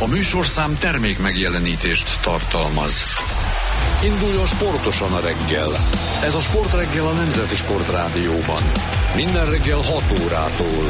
A műsorszám termék megjelenítést tartalmaz. Induljon sportosan a reggel. Ez a Sportreggel a Nemzeti Sportrádióban. Minden reggel 6 órától.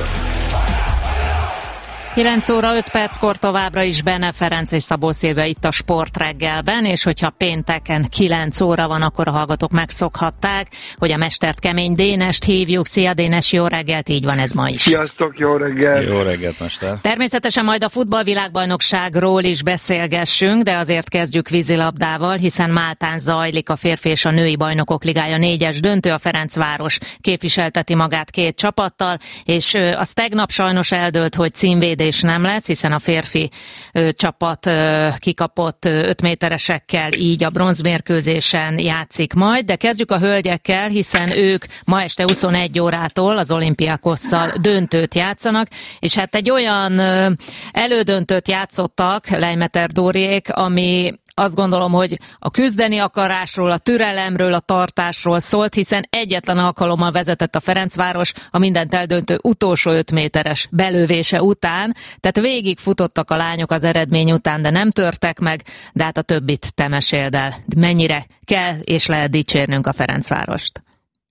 9 óra 5 perckor továbbra is Benne Ferenc és Szabó Szilvia itt a Sportreggelben, és hogyha pénteken 9 óra van, akkor a hallgatók megszokhatták, hogy a mestert, Kemény Dénest hívjuk. Szia Dénes, jó reggelt, így van ez ma is. Sziasztok, jó reggelt! Jó reggelt, mester! Természetesen majd a futballvilágbajnokságról is beszélgessünk, de azért kezdjük vízilabdával, hiszen Máltán zajlik a férfi és a női bajnokok ligája 4-es döntő, a Ferencváros képviselteti magát két csapattal, és az tegnap sajnos eldőlt, hogy címvédő nem lesz, hiszen a férfi csapat kikapott 5 méteresekkel, így a bronzmérkőzésen játszik majd, de kezdjük a hölgyekkel, hiszen ők ma este 21 órától az Olympiakosszal döntőt játszanak, és hát egy olyan elődöntőt játszottak Leimeter Dóriék, ami azt gondolom, hogy a küzdeni akarásról, a türelemről, a tartásról szólt, hiszen egyetlen alkalommal vezetett a Ferencváros a mindent eldöntő utolsó 5 méteres belövése után, tehát végig futottak a lányok az eredmény után, de nem törtek meg, de hát a többit te meséld el. Mennyire kell és lehet dicsérnünk a Ferencvárost?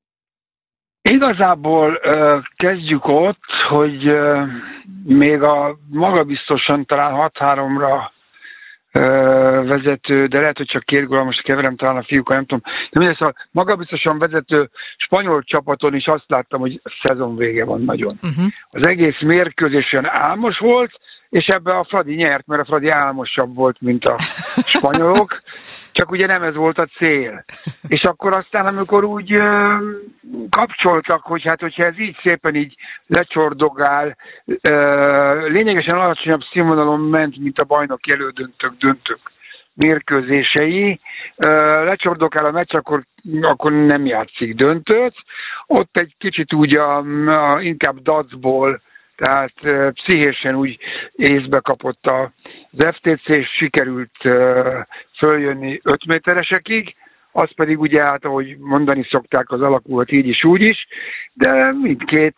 Igazából kezdjük ott, hogy még a magabiztosan talán 6-3-ra vezető, de lehet, hogy csak 2 gól, most keverem talán a fiúkkal, nem tudom. De mindegy, a magabiztosan vezető spanyol csapaton is azt láttam, hogy szezon vége van nagyon. Az egész mérkőzés olyan álmos volt, és ebben a Fradi nyert, mert a Fradi álmosabb volt, mint a spanyolok, csak ugye nem ez volt a cél. És akkor aztán, amikor úgy kapcsoltak, hogy hát, hogyha ez így szépen így lecsordogál, lényegesen alacsonyabb színvonalon ment, mint a bajnoki elődöntők mérkőzései, lecsordogál a meccs, akkor nem játszik döntőt. Ott egy kicsit úgy inkább dacból, tehát pszichésen úgy észbe kapott az FTC, és sikerült följönni 5 méteresekig, az pedig ugye hát, ahogy mondani szokták, az alakulhat így is, úgy is, de mindkét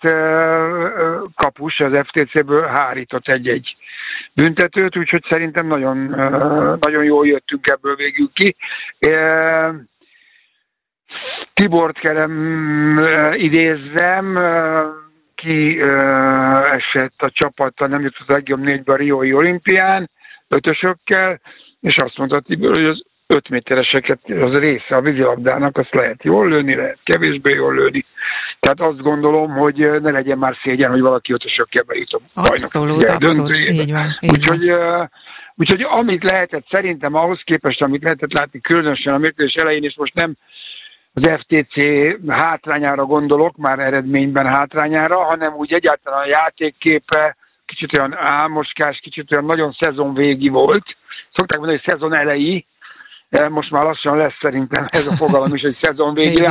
kapus az FTC-ből hárított egy-egy büntetőt, úgyhogy szerintem nagyon, nagyon jól jöttünk ebből végül ki. Tibort kellem idézzem, ki esett a csapata, nem jutott a legjobb 4-be a Riói olimpián, 5-ösökkel, és azt mondta Tibor, hogy az 5 métereseket, az része a vízilabdának, azt lehet jól lőni, lehet kevésbé jól lőni. Tehát azt gondolom, hogy ne legyen már szégyen, hogy valaki 5-ösökkel bejut a bajnok döntőjébe. Így van. Úgyhogy amit lehetett, szerintem ahhoz képest, amit lehetett látni különösen a mérkőzés elején, és most nem az FTC hátrányára gondolok, már eredményben hátrányára, hanem úgy egyáltalán a játékképe kicsit olyan álmoskás, kicsit olyan nagyon szezonvégi volt. Szokták mondani, hogy szezon elejé, most már lassan lesz szerintem ez a fogalom is, hogy szezonvégi.